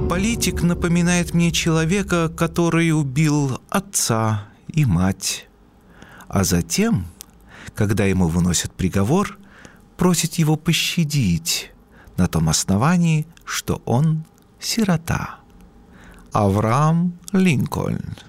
Политик напоминает мне человека, который убил отца и мать, а затем, когда ему выносят приговор, просит его пощадить на том основании, что он сирота. Авраам Линкольн.